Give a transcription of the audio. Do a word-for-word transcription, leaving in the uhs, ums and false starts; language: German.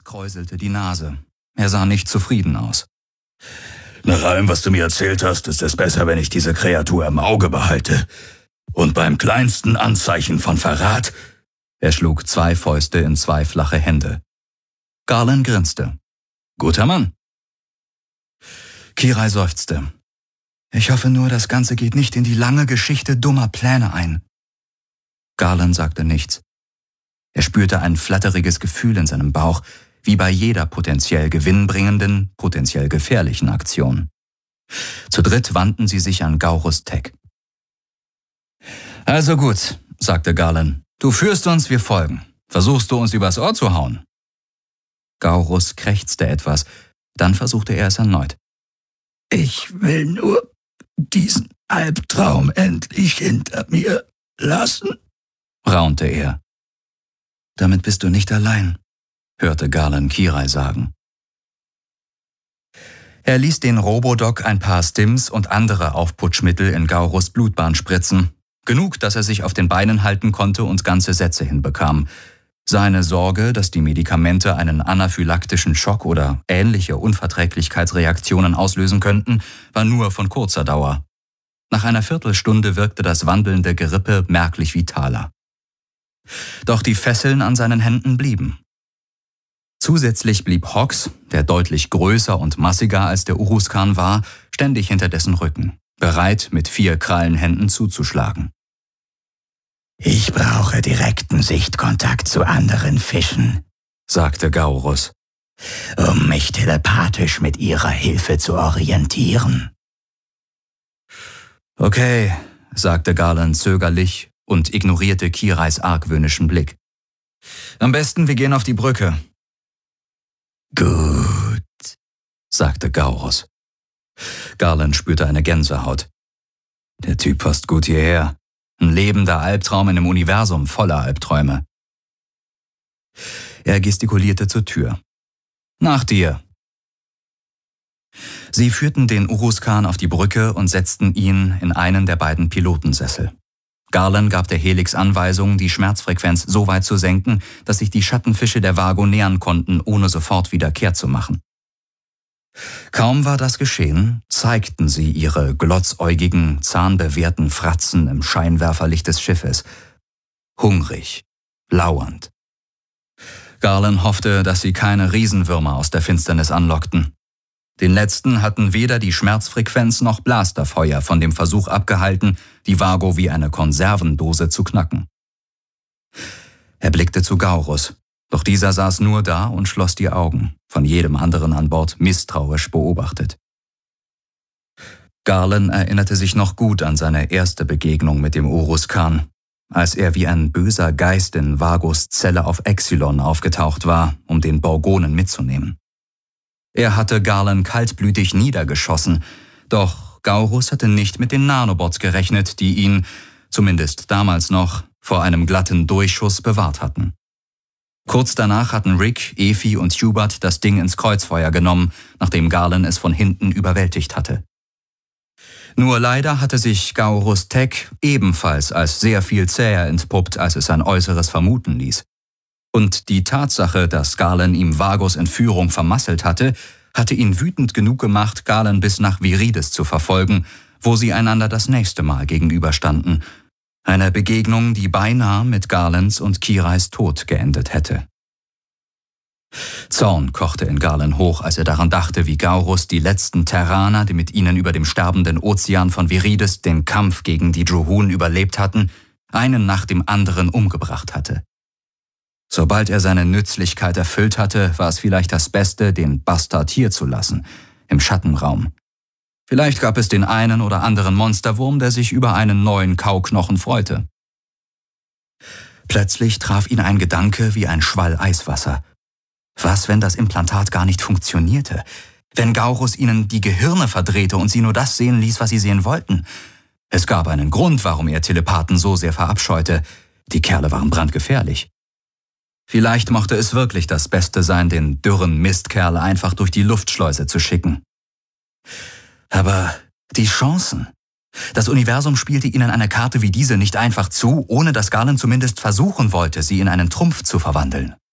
kräuselte die Nase. Er sah nicht zufrieden aus. Nach allem, was du mir erzählt hast, ist es besser, wenn ich diese Kreatur im Auge behalte. Und beim kleinsten Anzeichen von Verrat... Er schlug zwei Fäuste in zwei flache Hände. Garland grinste. Guter Mann. Kirai seufzte. Ich hoffe nur, das Ganze geht nicht in die lange Geschichte dummer Pläne ein. Garland sagte nichts. Er spürte ein flatteriges Gefühl in seinem Bauch, wie bei jeder potenziell gewinnbringenden, potenziell gefährlichen Aktion. Zu dritt wandten sie sich an Gaurus Tech. Also gut, sagte Garland. Du führst uns, wir folgen. Versuchst du uns übers Ohr zu hauen? Gaurus krächzte etwas, dann versuchte er es erneut. Ich will nur diesen Albtraum endlich hinter mir lassen, raunte er. Damit bist du nicht allein, hörte Garland Kirai sagen. Er ließ den Robodoc ein paar Stims und andere Aufputschmittel in Gaurus Blutbahn spritzen. Genug, dass er sich auf den Beinen halten konnte und ganze Sätze hinbekam. Seine Sorge, dass die Medikamente einen anaphylaktischen Schock oder ähnliche Unverträglichkeitsreaktionen auslösen könnten, war nur von kurzer Dauer. Nach einer Viertelstunde wirkte das wandelnde Gerippe merklich vitaler. Doch die Fesseln an seinen Händen blieben. Zusätzlich blieb Hox, der deutlich größer und massiger als der Uruskan war, ständig hinter dessen Rücken, bereit, mit vier Krallenhänden zuzuschlagen. Ich brauche direkten Sichtkontakt zu anderen Fischen, sagte Gaurus, um mich telepathisch mit ihrer Hilfe zu orientieren. Okay, sagte Garland zögerlich und ignorierte Kirais argwöhnischen Blick. Am besten, wir gehen auf die Brücke. Gut, sagte Gaurus. Garland spürte eine Gänsehaut. Der Typ passt gut hierher. Ein lebender Albtraum in einem Universum voller Albträume. Er gestikulierte zur Tür. Nach dir. Sie führten den Uruskan auf die Brücke und setzten ihn in einen der beiden Pilotensessel. Garland gab der Helix Anweisung, die Schmerzfrequenz so weit zu senken, dass sich die Schattenfische der Vago nähern konnten, ohne sofort wieder kehrt zu machen. Kaum war das geschehen, zeigten sie ihre glotzäugigen, zahnbewehrten Fratzen im Scheinwerferlicht des Schiffes. Hungrig, lauernd. Garland hoffte, dass sie keine Riesenwürmer aus der Finsternis anlockten. Den letzten hatten weder die Schmerzfrequenz noch Blasterfeuer von dem Versuch abgehalten, die Vago wie eine Konservendose zu knacken. Er blickte zu Gaurus. Doch dieser saß nur da und schloss die Augen, von jedem anderen an Bord misstrauisch beobachtet. Garland erinnerte sich noch gut an seine erste Begegnung mit dem Uruskan, als er wie ein böser Geist in Vagos Zelle auf Exilon aufgetaucht war, um den Borgonen mitzunehmen. Er hatte Garland kaltblütig niedergeschossen, doch Gaurus hatte nicht mit den Nanobots gerechnet, die ihn, zumindest damals noch, vor einem glatten Durchschuss bewahrt hatten. Kurz danach hatten Rick, Efi und Hubert das Ding ins Kreuzfeuer genommen, nachdem Garland es von hinten überwältigt hatte. Nur leider hatte sich Gaurus Tech ebenfalls als sehr viel zäher entpuppt, als es sein Äußeres vermuten ließ. Und die Tatsache, dass Garland ihm Vagos Entführung vermasselt hatte, hatte ihn wütend genug gemacht, Garland bis nach Viridis zu verfolgen, wo sie einander das nächste Mal gegenüberstanden. Eine Begegnung, die beinahe mit Garlands und Kirais Tod geendet hätte. Zorn kochte in Garland hoch, als er daran dachte, wie Gaurus die letzten Terraner, die mit ihnen über dem sterbenden Ozean von Viridis den Kampf gegen die Druhun überlebt hatten, einen nach dem anderen umgebracht hatte. Sobald er seine Nützlichkeit erfüllt hatte, war es vielleicht das Beste, den Bastard hier zu lassen, im Schattenraum. Vielleicht gab es den einen oder anderen Monsterwurm, der sich über einen neuen Kauknochen freute. Plötzlich traf ihn ein Gedanke wie ein Schwall Eiswasser. Was, wenn das Implantat gar nicht funktionierte? Wenn Gaurus ihnen die Gehirne verdrehte und sie nur das sehen ließ, was sie sehen wollten? Es gab einen Grund, warum er Telepathen so sehr verabscheute. Die Kerle waren brandgefährlich. Vielleicht mochte es wirklich das Beste sein, den dürren Mistkerl einfach durch die Luftschleuse zu schicken. Aber die Chancen. Das Universum spielte ihnen eine Karte wie diese nicht einfach zu, ohne dass Garland zumindest versuchen wollte, sie in einen Trumpf zu verwandeln.